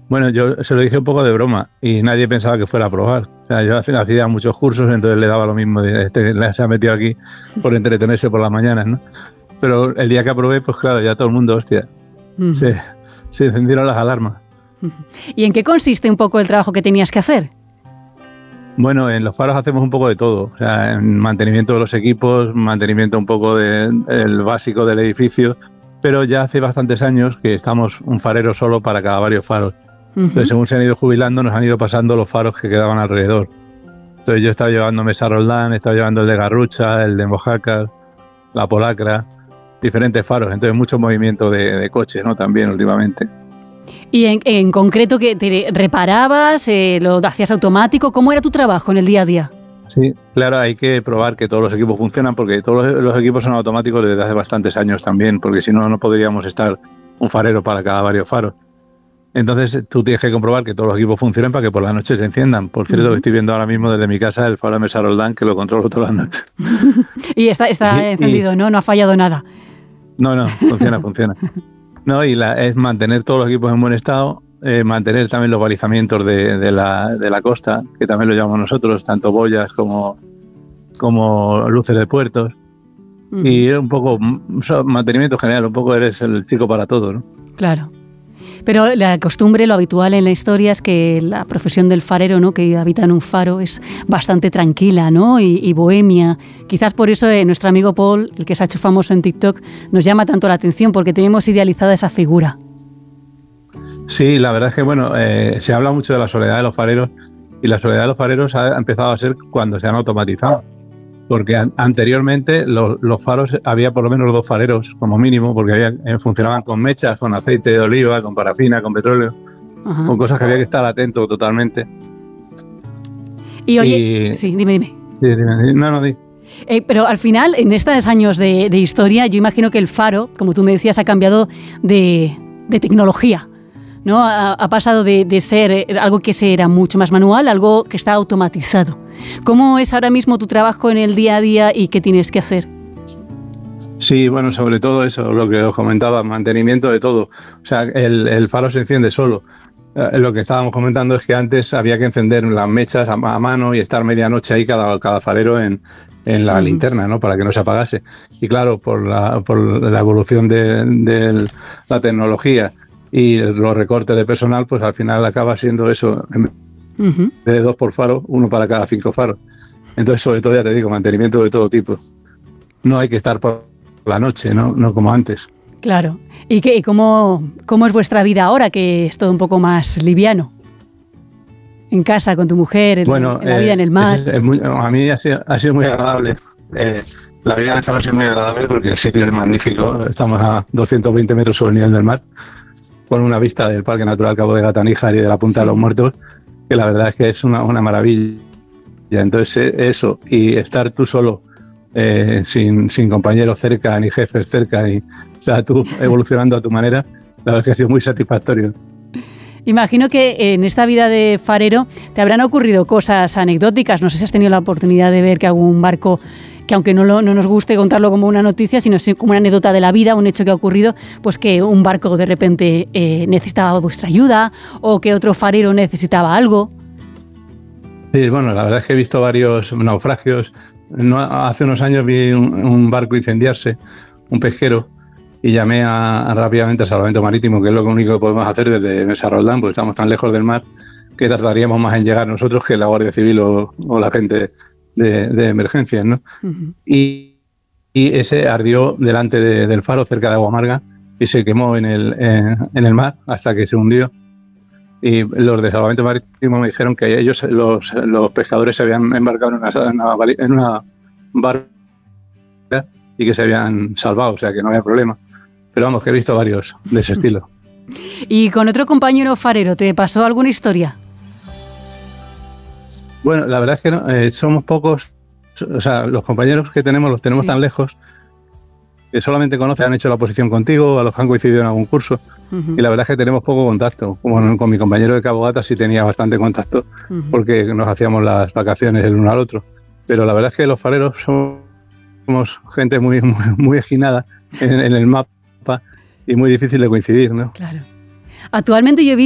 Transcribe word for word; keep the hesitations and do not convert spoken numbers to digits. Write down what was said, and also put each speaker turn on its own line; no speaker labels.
Bueno, yo se lo dije un poco de broma y nadie pensaba que fuera a probar. O sea, yo hacía, hacía muchos cursos, entonces le daba lo mismo. De, este se ha metido aquí por entretenerse por las mañanas, ¿no? Pero el día que aprobé, pues claro, ya todo el mundo, hostia, uh-huh. se, se encendieron las alarmas.
Uh-huh. ¿Y en qué consiste un poco el trabajo que tenías que hacer?
Bueno, en los faros hacemos un poco de todo. O sea, en mantenimiento de los equipos, mantenimiento un poco del de, básico del edificio, pero ya hace bastantes años que estamos un farero solo para cada varios faros. Uh-huh. Entonces, según se han ido jubilando, nos han ido pasando los faros que quedaban alrededor. Entonces, yo he estado llevando Mesa Roldán, he estado llevando el de Garrucha, el de Mojácar, la Polacra, diferentes faros. Entonces, mucho movimiento de, de coches, ¿no? También últimamente.
Y en, en concreto, ¿que te reparabas? Eh, ¿Lo hacías automático? ¿Cómo era tu trabajo en el día a día?
Sí, claro, hay que probar que todos los equipos funcionan, porque todos los, los equipos son automáticos desde hace bastantes años también, porque si no, no podríamos estar un farero para cada varios faros. Entonces tú tienes que comprobar que todos los equipos funcionen para que por la noche se enciendan. Por cierto, uh-huh. estoy viendo ahora mismo desde mi casa el faro de Mesa Roldán, que lo controlo todas las noches.
Y está, está sí, encendido, y, ¿no? No ha fallado nada.
No, no, funciona, funciona. No, y la, es mantener todos los equipos en buen estado, eh, mantener también los balizamientos de, de, la, de la costa, que también lo llamamos nosotros, tanto boyas como, como luces de puertos. Uh-huh. Y un poco, o sea, mantenimiento general, un poco eres el chico para todo, ¿no?
Claro. Pero la costumbre, lo habitual en la historia es que la profesión del farero, ¿no?, que habita en un faro, es bastante tranquila, ¿no?, y, y bohemia. Quizás por eso eh, nuestro amigo Paul, el que se ha hecho famoso en TikTok, nos llama tanto la atención, porque tenemos idealizada esa figura.
Sí, la verdad es que, bueno, eh, se habla mucho de la soledad de los fareros, y la soledad de los fareros ha empezado a ser cuando se han automatizado. Porque an- anteriormente los, los faros había por lo menos dos fareros como mínimo, porque había, eh, funcionaban con mechas, con aceite de oliva, con parafina, con petróleo, Ajá. con cosas que había que estar atento totalmente.
Y oye, y, sí, dime, dime.
Sí, dime, no, no, di.
Eh, pero al final, en estos años de, de historia, yo imagino que el faro, como tú me decías, ha cambiado de, de tecnología, ¿no? Ha, ha pasado de, de ser algo que se era mucho más manual a algo que está automatizado. ¿Cómo es ahora mismo tu trabajo en el día a día y qué tienes que hacer?
Sí, bueno, sobre todo eso, lo que os comentaba, mantenimiento de todo. O sea, el, el faro se enciende solo. Eh, lo que estábamos comentando es que antes había que encender las mechas a, a mano y estar medianoche ahí cada, cada farero en, en la uh-huh. linterna, ¿no?, para que no se apagase. Y claro, por la, por la evolución de, de la tecnología y los recortes de personal, pues al final acaba siendo eso, uh-huh. de dos por faro, uno para cada cinco faros. Entonces, sobre todo, ya te digo, mantenimiento de todo tipo. No hay que estar por la noche, no, no como antes.
Claro. ¿Y, qué, y cómo, cómo es vuestra vida ahora, que es todo un poco más liviano? En casa, con tu mujer, en, bueno, en la eh, vida en el mar.
Es, es muy, a mí ha sido, ha sido muy agradable. Eh, la vida en el faro ha sido muy agradable porque el sitio es magnífico. Estamos a doscientos veinte metros sobre el nivel del mar, con una vista del Parque Natural Cabo de Gata-Níjar y de la Punta sí. de los Muertos, que la verdad es que es una, una maravilla. Entonces eso, y estar tú solo, eh, sin, sin compañeros cerca, ni jefes cerca, y, o sea, tú evolucionando a tu manera, la verdad es que ha sido muy satisfactorio.
Imagino que en esta vida de farero te habrán ocurrido cosas anecdóticas. No sé si has tenido la oportunidad de ver que algún barco, que aunque no, lo, no nos guste contarlo como una noticia, sino como una anécdota de la vida, un hecho que ha ocurrido, pues que un barco de repente eh, necesitaba vuestra ayuda o que otro farero necesitaba algo.
Sí, bueno, la verdad es que he visto varios naufragios. No, hace unos años vi un, un barco incendiarse, un pesquero, y llamé a, a, rápidamente a Salvamento Marítimo, que es lo único que podemos hacer desde Mesa Roldán, porque estamos tan lejos del mar que tardaríamos más en llegar nosotros que la Guardia Civil o, o la gente de, de emergencias, ¿no? Uh-huh. Y, y ese ardió delante de, del faro, cerca de Agua Amarga, y se quemó en el, en, en el mar hasta que se hundió. Y los de Salvamento Marítimo me dijeron que ellos, los, los pescadores, se habían embarcado en una, en una, en una barca y que se habían salvado, o sea que no había problema. Pero vamos, que he visto varios de ese estilo.
¿Y con otro compañero farero te pasó alguna historia?
Bueno, la verdad es que no, eh, somos pocos, o sea, los compañeros que tenemos los tenemos sí. tan lejos que solamente conocen, han hecho la oposición contigo, a los que han coincidido en algún curso, uh-huh. y la verdad es que tenemos poco contacto. Como con mi compañero de Cabo Gata sí tenía bastante contacto, uh-huh. porque nos hacíamos las vacaciones el uno al otro. Pero la verdad es que los fareros somos gente muy, muy, muy esquinada en, en el mapa y muy difícil de coincidir, ¿no?
Claro. Actualmente yo he visto